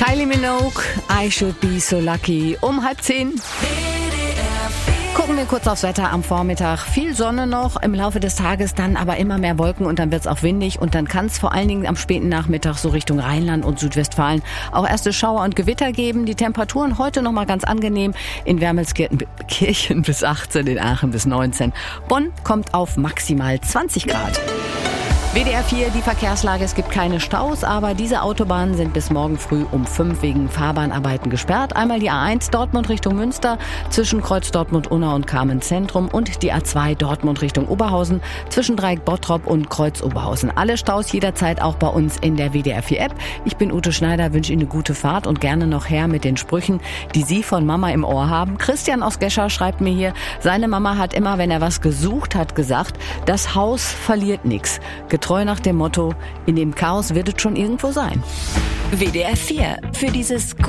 Kylie Minogue, I Should Be So Lucky. Um 9:30. Gucken wir kurz aufs Wetter am Vormittag. Viel Sonne noch, im Laufe des Tages dann aber immer mehr Wolken und dann wird's auch windig und dann kann es vor allen Dingen am späten Nachmittag so Richtung Rheinland und Südwestfalen auch erste Schauer und Gewitter geben. Die Temperaturen heute noch mal ganz angenehm. In Wermelskirchen bis 18, in Aachen bis 19. Bonn kommt auf maximal 20 Grad. WDR 4, die Verkehrslage, es gibt keine Staus, aber diese Autobahnen sind bis morgen früh um 5 wegen Fahrbahnarbeiten gesperrt. Einmal die A1 Dortmund Richtung Münster zwischen Kreuz Dortmund-Unna und Kamenz-Zentrum und die A2 Dortmund Richtung Oberhausen zwischen Dreieck Bottrop und Kreuz Oberhausen. Alle Staus jederzeit auch bei uns in der WDR 4 App. Ich bin Ute Schneider, wünsche Ihnen eine gute Fahrt und gerne noch her mit den Sprüchen, die Sie von Mama im Ohr haben. Christian aus Gescher schreibt mir hier, seine Mama hat immer, wenn er was gesucht hat, gesagt, das Haus verliert nichts. Treu nach dem Motto, in dem Chaos wird es schon irgendwo sein. WDR 4, für dieses